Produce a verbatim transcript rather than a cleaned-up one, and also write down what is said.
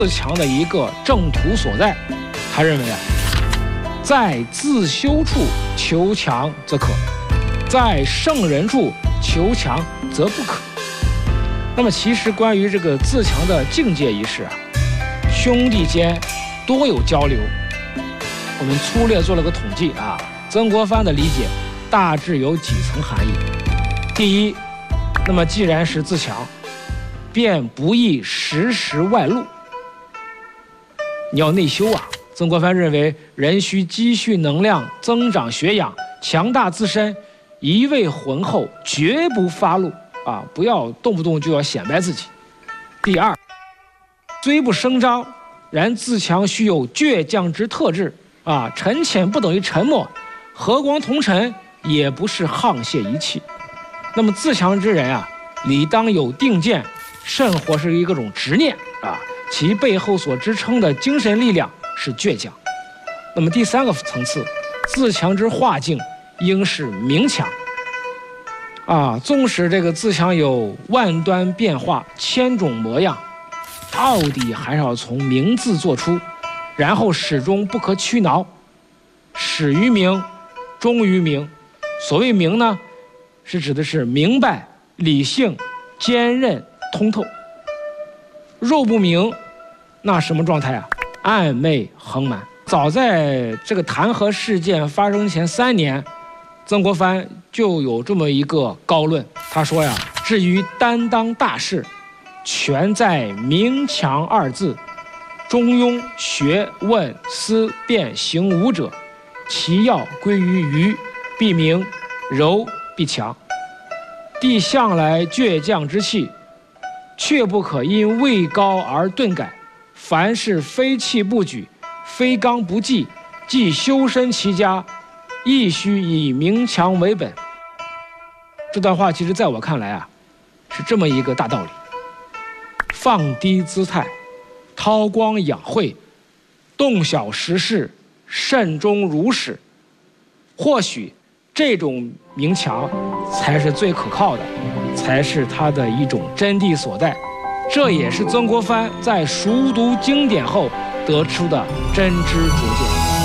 自强的一个正途所在。他认为啊，在自修处求强则可，在圣人处求强则不可。那么其实关于这个自强的境界一事啊，兄弟间多有交流。我们粗略做了个统计啊，曾国藩的理解大致有几层含义。第一，那么既然是自强，便不宜时时外露。你要内修啊。曾国藩认为，人需积蓄能量，增长学养，强大自身，一味浑厚，绝不发露啊！不要动不动就要显摆自己。第二，虽不声张，然自强须有倔强之特质啊！沉潜不等于沉默，和光同尘也不是沆瀣一气。那么自强之人啊，理当有定见，甚或是一个种执念啊，其背后所支撑的精神力量是倔强。那么第三个层次，自强之化境应是明强啊。纵使这个自强有万端变化，千种模样，到底还是要从明字做出，然后始终不可屈挠，始于明，终于明。所谓明呢，是指的是明白、理性、坚韧、通透。若不明，那什么状态啊？暧昧横蛮。早在这个弹劾事件发生前三年，曾国藩就有这么一个高论。他说呀，至于担当大事，全在明强二字。中庸学问思辨行五者，其要归于愚，必明；柔必强。帝向来倔强之气，却不可因位高而顿改。凡事非气不举，非刚不济，既修身齐家，亦须以明强为本。这段话其实在我看来啊，是这么一个大道理：放低姿态，韬光养晦，洞晓时事，慎终如始。或许这种明强才是最可靠的，才是它的一种真谛所在。这也是曾国藩在熟读经典后得出的真知灼见。